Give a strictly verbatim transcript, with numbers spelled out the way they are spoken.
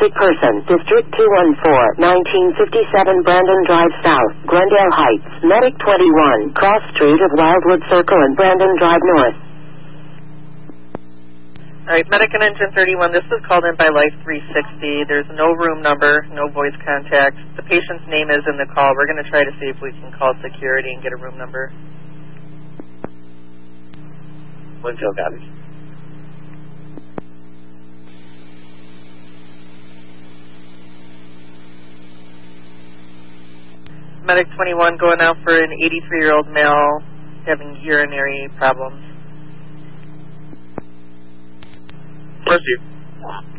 Traffic person, District two one four, nineteen fifty-seven Brandon Drive South, Glendale Heights, Medic twenty-one, Cross Street of Wildwood Circle and Brandon Drive North. All right, Medic and Engine thirty-one, this is called in by Life three sixty. There's no room number, no voice contact. The patient's name is in the call. We're going to try to see if we can call security and get a room number. Winfield got it. Medic twenty-one going out for an eighty-three-year-old male having urinary problems. Proceed.